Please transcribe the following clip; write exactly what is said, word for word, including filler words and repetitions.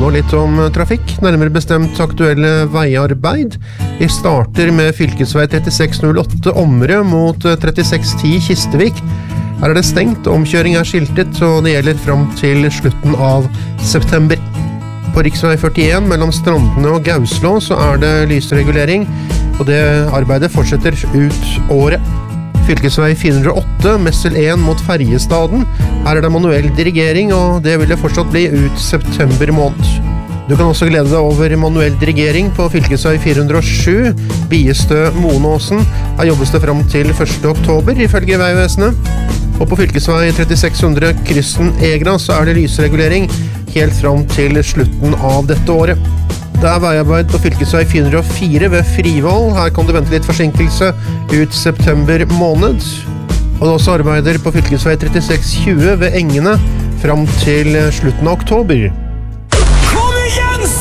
Nå litt om trafikk, nærmere bestemt aktuelle veiarbeid. Vi starter med fylkesvei trettiseks null åtte Omre mot trettiseks ti Kistevik. Her er det stengt, omkjøring er skiltet, og det gjelder frem til slutten av september. På riksvei førtien mellom Strandene og Gauslå så er det lysregulering, og det arbeidet fortsetter ut året. Fylkesvei fire hundre og åtte, Messel en mot Ferjestaden. Her er det manuell dirigering, og det vil det fortsatt bli ut september måned. Du kan også glede deg over manuell dirigering på fylkesvei fire hundre og sju, Biestø-Monåsen. Her jobbes det frem til første oktober, ifølge Veivesenet. Og på fylkesvei trettiseks hundre, Krysten-Egra, så er det lysregulering helt frem til slutten av dette året. Det er veiarbeid på fylkesvei fire hundre og fire ved Frivoll. Her kan du vente litt forsinkelse ut september måned. Og det er også arbeider på fylkesvei trettiseks tjue ved Engene frem til slutten av oktober.